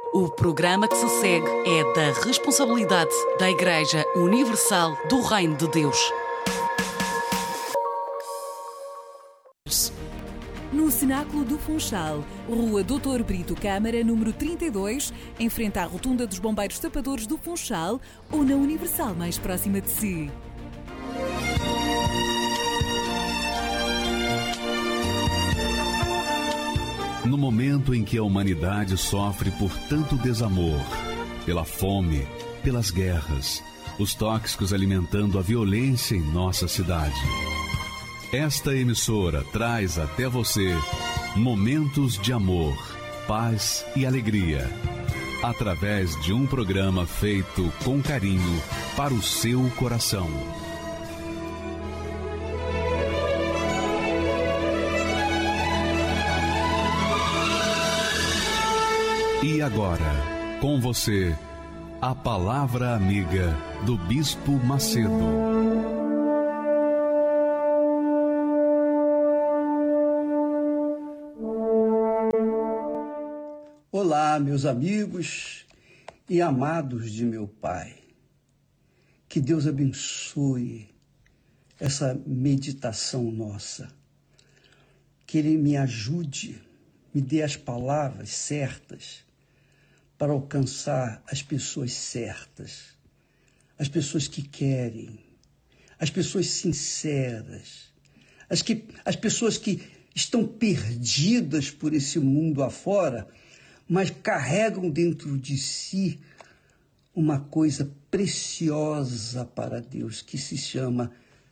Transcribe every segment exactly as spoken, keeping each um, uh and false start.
O programa que se segue é da responsabilidade da Igreja Universal do Reino de Deus. No Cenáculo do Funchal, Rua doutor Brito Câmara, número trinta e dois, em frente à Rotunda dos Bombeiros Tapadores do Funchal, ou na Universal mais próxima de si. No momento em que a humanidade sofre por tanto desamor, pela fome, pelas guerras, os tóxicos alimentando a violência em nossa cidade, esta emissora traz até você momentos de amor, paz e alegria, através de um programa feito com carinho para o seu coração. E agora, com você, a Palavra Amiga do Bispo Macedo. Olá, meus amigos e amados de meu Pai. Que Deus abençoe essa meditação nossa. Que Ele me ajude, me dê as palavras certas para alcançar as pessoas certas, as pessoas que querem, as pessoas sinceras, as, que, as pessoas que estão perdidas por esse mundo afora, mas carregam dentro de si uma coisa preciosa para Deus, que se chama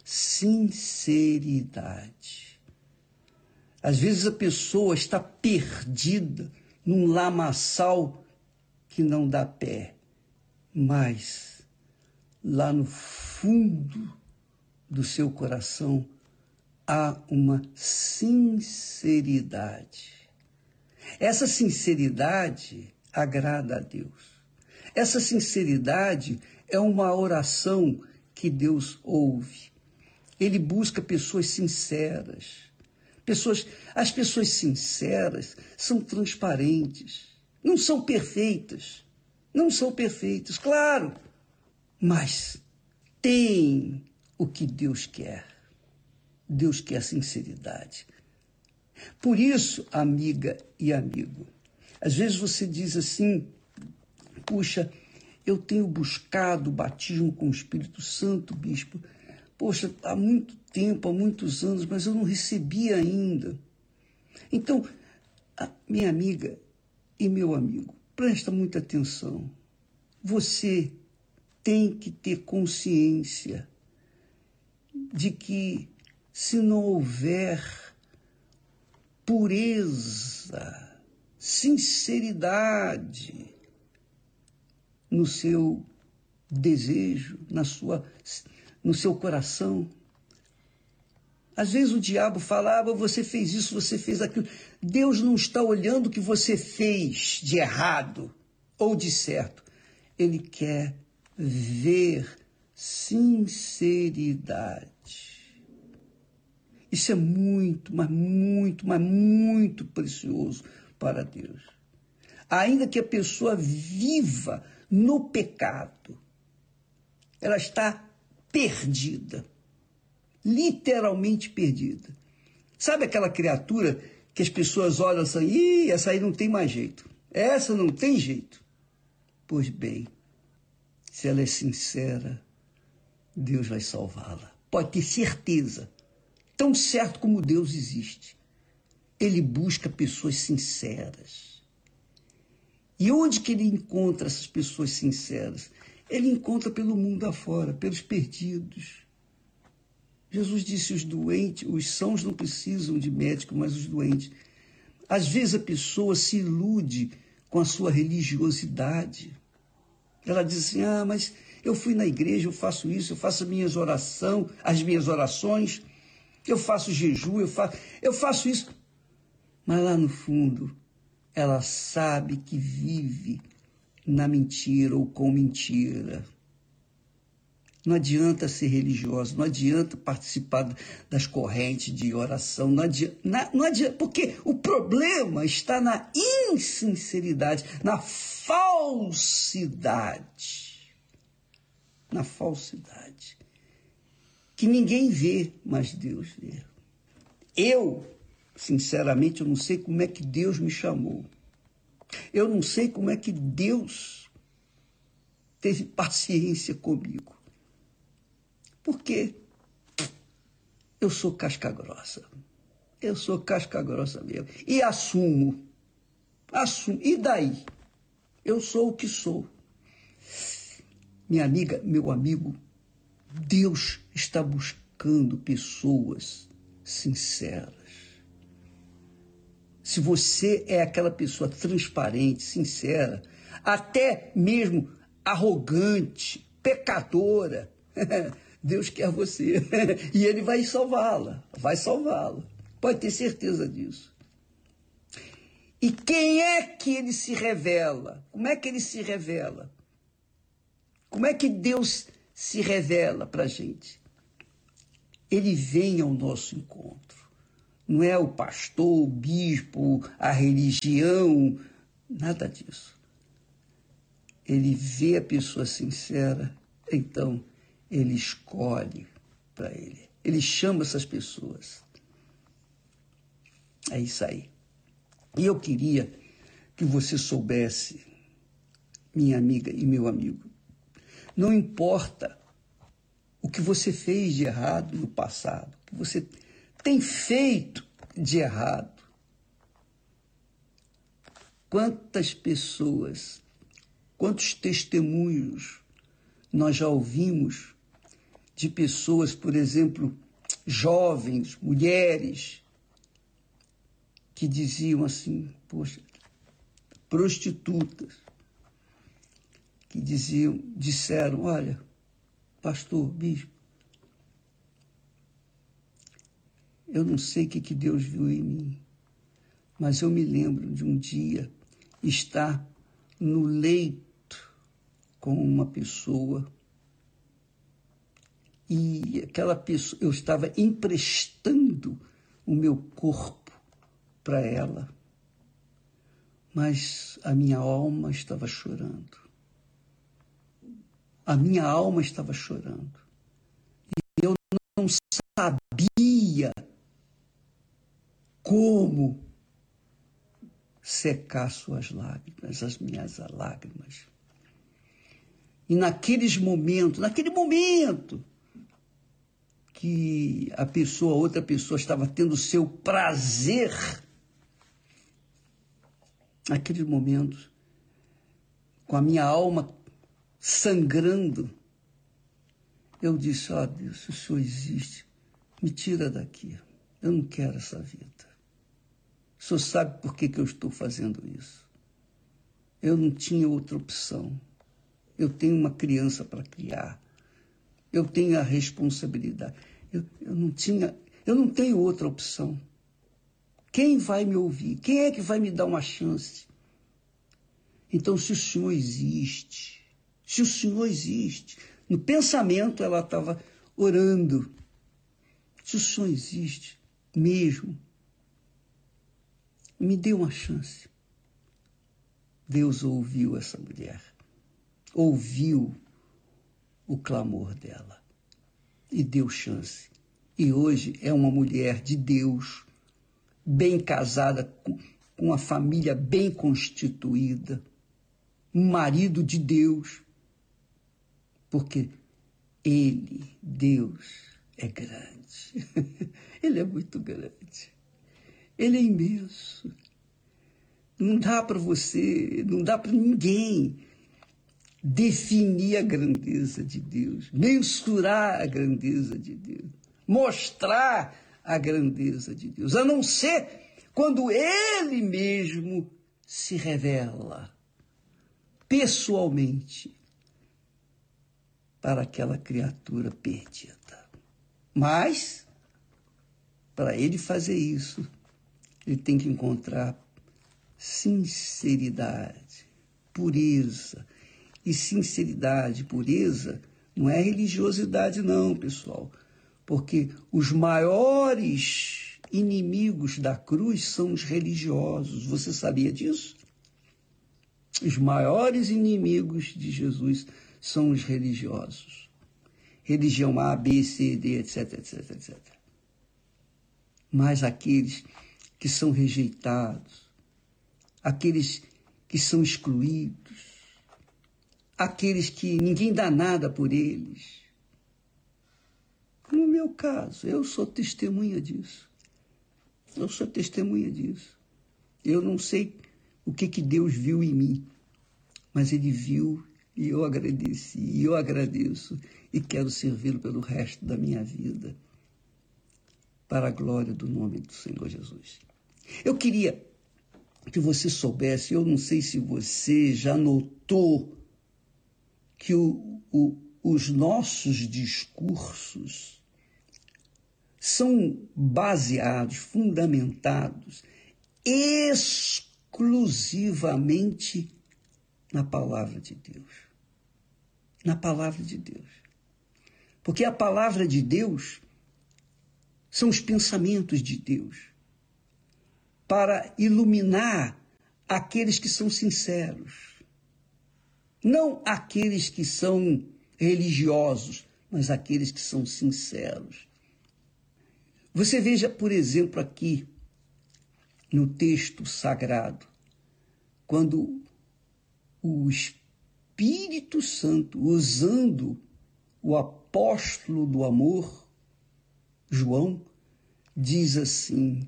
sinceridade. Às vezes a pessoa está perdida num lamaçal que não dá pé, mas lá no fundo do seu coração há uma sinceridade. Essa sinceridade agrada a Deus. Essa sinceridade é uma oração que Deus ouve. Ele busca pessoas sinceras. Pessoas, as pessoas sinceras são transparentes. Não são perfeitas, não são perfeitas, claro, mas tem o que Deus quer. Deus quer sinceridade. Por isso, amiga e amigo, às vezes você diz assim, puxa, eu tenho buscado o batismo com o Espírito Santo, bispo, poxa, há muito tempo, há muitos anos, mas eu não recebi ainda. Então, a minha amiga e meu amigo, presta muita atenção. Você tem que ter consciência de que se não houver pureza, sinceridade no seu desejo, na sua, no seu coração, às vezes o diabo falava, ah, você fez isso, você fez aquilo. Deus não está olhando o que você fez de errado ou de certo. Ele quer ver sinceridade. Isso é muito, mas muito, mas muito precioso para Deus. Ainda que a pessoa viva no pecado, ela está perdida. Literalmente perdida. Sabe aquela criatura que as pessoas olham assim, ih, essa aí não tem mais jeito. Essa não tem jeito. Pois bem, se ela é sincera, Deus vai salvá-la. Pode ter certeza. Tão certo como Deus existe. Ele busca pessoas sinceras. E onde que ele encontra essas pessoas sinceras? Ele encontra pelo mundo afora, pelos perdidos. Jesus disse, os doentes, os sãos não precisam de médico, mas os doentes. Às vezes a pessoa se ilude com a sua religiosidade. Ela diz assim, ah, mas eu fui na igreja, eu faço isso, eu faço as minhas orações, as minhas orações, eu faço jejum, eu faço, eu faço isso. Mas lá no fundo, ela sabe que vive na mentira ou com mentira. Não adianta ser religioso, não adianta participar das correntes de oração, não adianta, não adianta, porque o problema está na insinceridade, na falsidade. Na falsidade. Que ninguém vê, mas Deus vê. Eu, sinceramente, eu não sei como é que Deus me chamou. Eu não sei como é que Deus teve paciência comigo. Porque eu sou casca grossa. Eu sou casca grossa mesmo. E assumo. Assumo. E daí? Eu sou o que sou. Minha amiga, meu amigo, Deus está buscando pessoas sinceras. Se você é aquela pessoa transparente, sincera, até mesmo arrogante, pecadora, Deus quer você. E Ele vai salvá-la, vai salvá-la. Pode ter certeza disso. E quem é que Ele se revela? Como é que Ele se revela? Como é que Deus se revela para a gente? Ele vem ao nosso encontro. Não é o pastor, o bispo, a religião, nada disso. Ele vê a pessoa sincera, então ele escolhe para ele. Ele chama essas pessoas. É isso aí. E eu queria que você soubesse, minha amiga e meu amigo, não importa o que você fez de errado no passado, o que você tem feito de errado. Quantas pessoas, quantos testemunhos nós já ouvimos de pessoas, por exemplo, jovens, mulheres, que diziam assim, poxa, prostitutas, que diziam, disseram, olha, pastor, bispo, eu não sei o que, que Deus viu em mim, mas eu me lembro de um dia estar no leito com uma pessoa e aquela pessoa, eu estava emprestando o meu corpo para ela, mas a minha alma estava chorando. A minha alma estava chorando. E eu não sabia como secar suas lágrimas, as minhas lágrimas. E naqueles momentos, naquele momento que a pessoa, a outra pessoa estava tendo o seu prazer, naqueles momentos, com a minha alma sangrando, eu disse, ó oh, Deus, se o Senhor existe, me tira daqui, eu não quero essa vida. O Senhor sabe por que, que eu estou fazendo isso. Eu não tinha outra opção. Eu tenho uma criança para criar. Eu tenho a responsabilidade. Eu, eu não tinha, eu não tenho outra opção. Quem vai me ouvir? Quem é que vai me dar uma chance? Então, se o Senhor existe, se o Senhor existe, no pensamento ela estava orando. Se o Senhor existe mesmo, me dê uma chance. Deus ouviu essa mulher, ouviu o clamor dela e deu chance. E hoje é uma mulher de Deus, bem casada, com uma família bem constituída, um marido de Deus, porque Ele, Deus, é grande. Ele é muito grande. Ele é imenso. Não dá para você, não dá para ninguém definir a grandeza de Deus, mensurar a grandeza de Deus, mostrar a grandeza de Deus, a não ser quando Ele mesmo se revela pessoalmente para aquela criatura perdida. Mas, para Ele fazer isso, Ele tem que encontrar sinceridade, pureza. E sinceridade, pureza, Não é religiosidade não, pessoal, porque os maiores inimigos da cruz são os religiosos. Você sabia disso? Os maiores inimigos de Jesus são os religiosos. Religião A, B, C, D, etc, etc, etcétera. Mas aqueles que são rejeitados, aqueles que são excluídos, aqueles que ninguém dá nada por eles. No meu caso, eu sou testemunha disso. Eu sou testemunha disso. Eu não sei o que, que Deus viu em mim, mas Ele viu e eu agradeci, e eu agradeço e quero servi-lo pelo resto da minha vida, para a glória do nome do Senhor Jesus. Eu queria que você soubesse, eu não sei se você já notou que o, o, os nossos discursos são baseados, fundamentados exclusivamente na palavra de Deus. Na palavra de Deus. Porque a palavra de Deus são os pensamentos de Deus para iluminar aqueles que são sinceros. Não aqueles que são religiosos, mas aqueles que são sinceros. Você veja, por exemplo, aqui no texto sagrado, quando o Espírito Santo, usando o apóstolo do amor, João, diz assim: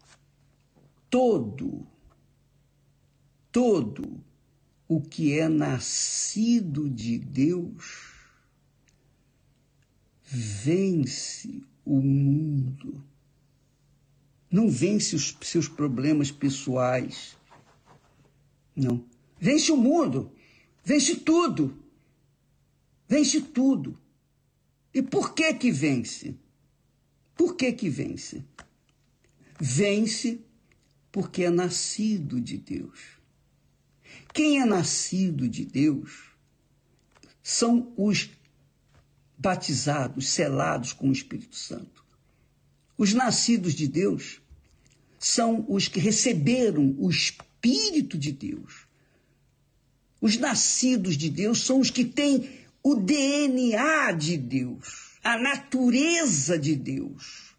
todo, todo o que é nascido de Deus vence o mundo. Não vence os seus problemas pessoais. Não. Vence o mundo. Vence tudo. Vence tudo. E por que que vence? Por que que vence? Vence porque é nascido de Deus. Quem é nascido de Deus são os batizados, selados com o Espírito Santo. Os nascidos de Deus são os que receberam o Espírito de Deus. Os nascidos de Deus são os que têm o D N A de Deus, a natureza de Deus.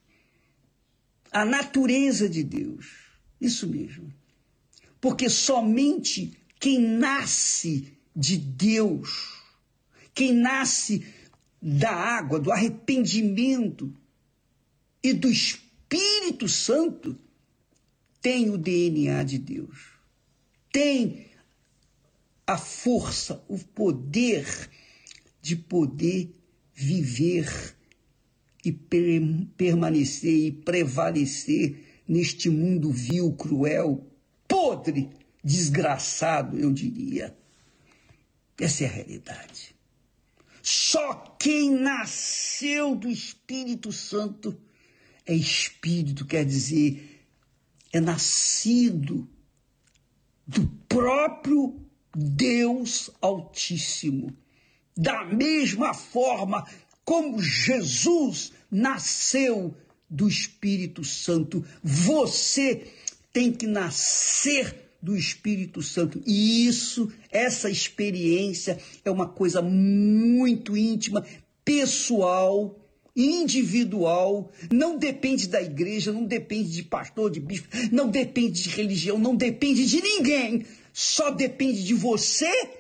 A natureza de Deus. Isso mesmo. Porque somente quem nasce de Deus, quem nasce da água, do arrependimento e do Espírito Santo, tem o D N A de Deus. Tem a força, o poder de poder viver e permanecer e prevalecer neste mundo vil, cruel, podre, desgraçado, eu diria. Essa é a realidade. Só quem nasceu do Espírito Santo é espírito, quer dizer, é nascido do próprio Deus Altíssimo. Da mesma forma como Jesus nasceu do Espírito Santo, você tem que nascer do Espírito Santo. E isso, essa experiência é uma coisa muito íntima, pessoal, individual, não depende da igreja, não depende de pastor, de bispo, não depende de religião, não depende de ninguém, só depende de você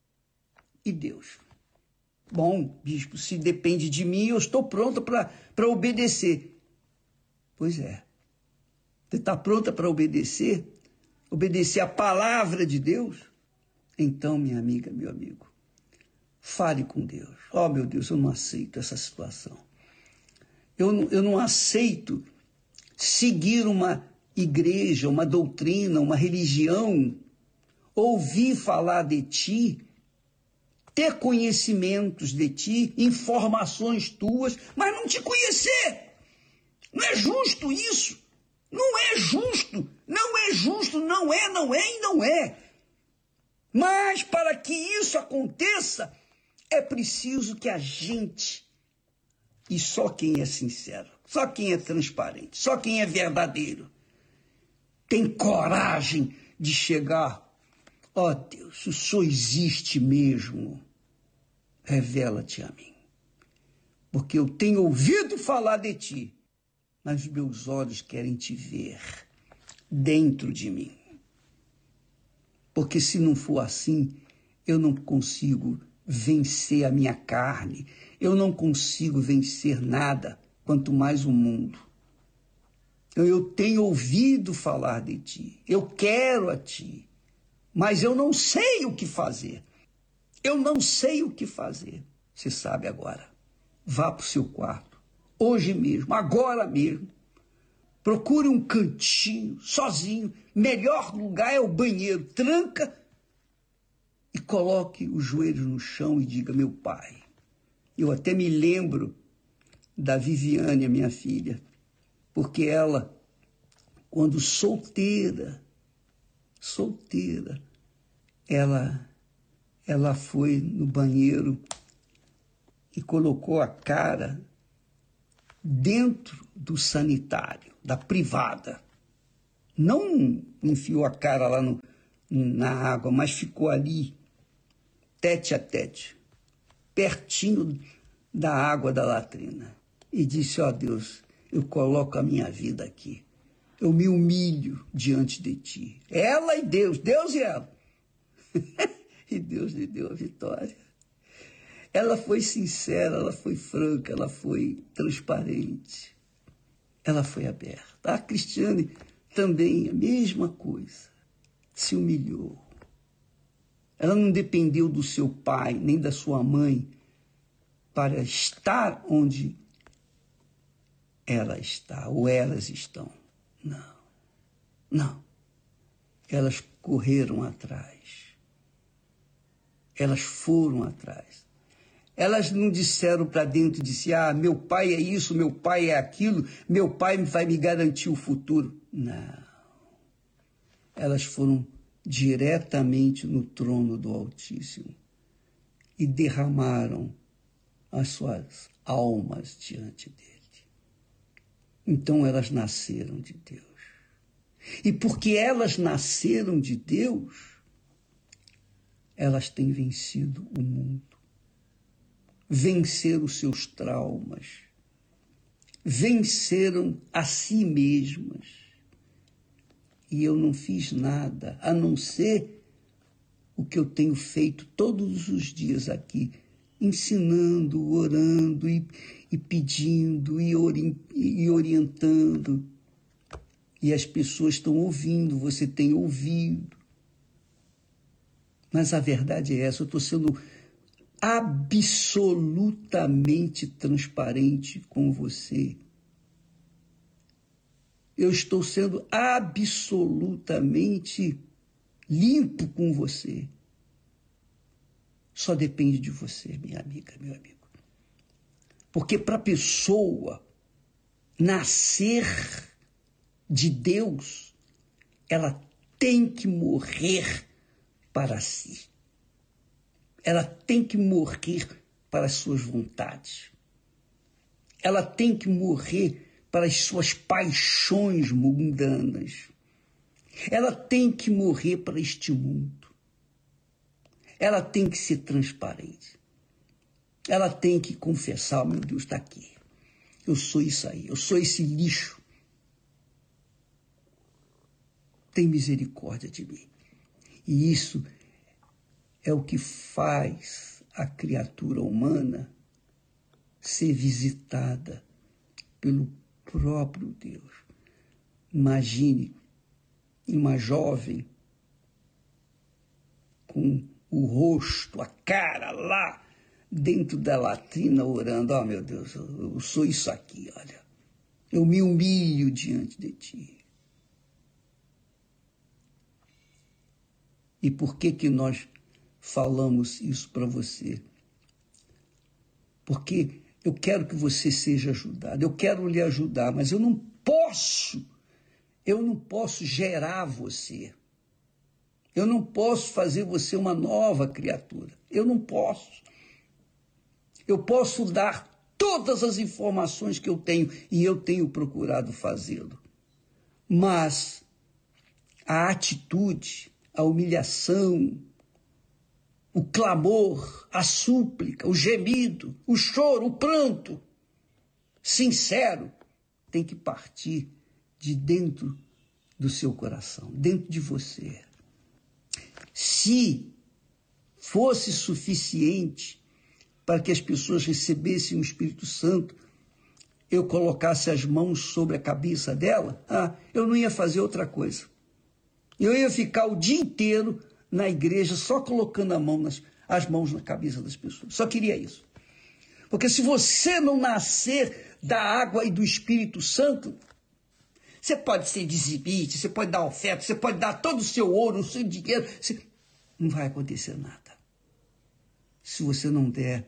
e Deus. Bom, bispo, se depende de mim, eu estou pronta para obedecer. Pois é. Você está pronta para obedecer? Obedecer a palavra de Deus? Então, minha amiga, meu amigo, fale com Deus. Oh, meu Deus, eu não aceito essa situação. Eu não, eu não aceito seguir uma igreja, uma doutrina, uma religião, ouvir falar de ti, ter conhecimentos de ti, informações tuas, mas não te conhecer. Não é justo isso. Não é justo. Não é justo. Não é, não é e não é. Mas para que isso aconteça, É preciso que a gente, e só quem é sincero, só quem é transparente, só quem é verdadeiro, tem coragem de chegar. Ó Deus, o Senhor existe mesmo. Revela-te a mim. Porque eu tenho ouvido falar de ti, mas meus olhos querem te ver dentro de mim. Porque se não for assim, eu não consigo vencer a minha carne, eu não consigo vencer nada, quanto mais o mundo. Eu tenho ouvido falar de ti, eu quero a ti, mas eu não sei o que fazer. Eu não sei o que fazer. Você sabe agora. Vá para o seu quarto, hoje mesmo, agora mesmo. Procure um cantinho, sozinho. Melhor lugar é o banheiro. Tranca e coloque os joelhos no chão e diga: meu pai. Eu até me lembro da Viviane, a minha filha, porque ela, quando solteira, solteira, ela, ela foi no banheiro e colocou a cara dentro do sanitário, da privada. Não enfiou a cara lá no, na água, mas ficou ali, tete a tete, pertinho da água da latrina. E disse: ó Deus, eu coloco a minha vida aqui. Eu me humilho diante de ti. Ela e Deus, Deus e ela. E Deus lhe deu a vitória. Ela foi sincera, ela foi franca, ela foi transparente. Ela foi aberta. A Cristiane também, a mesma coisa. Se humilhou. Ela não dependeu do seu pai, nem da sua mãe, para estar onde ela está, ou elas estão. Não, não. Elas correram atrás. Elas foram atrás. Elas não disseram para dentro, disse: ah, meu pai é isso, meu pai é aquilo, meu pai vai me garantir o futuro. Não. Elas foram diretamente no trono do Altíssimo e derramaram as suas almas diante dele. Então elas nasceram de Deus. E porque elas nasceram de Deus, elas têm vencido o mundo. Venceram os seus traumas. Venceram a si mesmas. E eu não fiz nada, a não ser o que eu tenho feito todos os dias aqui, ensinando, orando e, e pedindo e, ori, e orientando. E as pessoas estão ouvindo, você tem ouvido. Mas a verdade é essa, eu estou sendo absolutamente transparente com você. Eu estou sendo absolutamente limpo com você. Só depende de você, minha amiga, meu amigo. Porque para a pessoa nascer de Deus, ela tem que morrer para si. Ela tem que morrer para as suas vontades. Ela tem que morrer para as suas paixões mundanas. Ela tem que morrer para este mundo. Ela tem que ser transparente. Ela tem que confessar: oh, meu Deus, está aqui. Eu sou isso aí, eu sou esse lixo. Tem misericórdia de mim. E isso é o que faz a criatura humana ser visitada pelo próprio Deus. Imagine uma jovem com o rosto, a cara lá dentro da latrina orando: oh meu Deus, eu sou isso aqui, olha. Eu me humilho diante de ti. E por que que nós falamos isso para você? Porque eu quero que você seja ajudado, eu quero lhe ajudar, mas eu não posso, eu não posso gerar você. Eu não posso fazer você uma nova criatura. Eu não posso. Eu posso dar todas as informações que eu tenho, e eu tenho procurado fazê-lo. Mas a atitude, a humilhação, o clamor, a súplica, o gemido, o choro, o pranto, sincero, tem que partir de dentro do seu coração, dentro de você. Se fosse suficiente para que as pessoas recebessem o Espírito Santo, eu colocasse as mãos sobre a cabeça dela, ah, eu não ia fazer outra coisa. Eu ia ficar o dia inteiro na igreja só colocando a mão nas, as mãos na cabeça das pessoas. Só queria isso. Porque se você não nascer da água e do Espírito Santo, você pode ser dizimite, você pode dar oferta, você pode dar todo o seu ouro, o seu dinheiro, você... não vai acontecer nada. Se você não der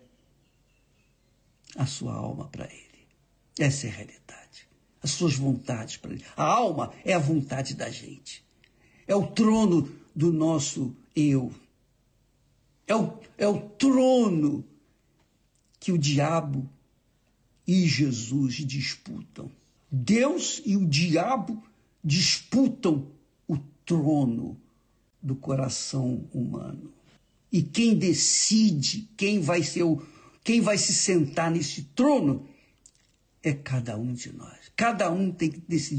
a sua alma para Ele. Essa é a realidade. As suas vontades para Ele. A alma é a vontade da gente. É o trono do nosso eu. É o, é o trono que o diabo e Jesus disputam. Deus e o diabo disputam o trono do coração humano. E quem decide quem vai ser o, quem vai se sentar nesse trono é cada um de nós. Cada um tem que decidir.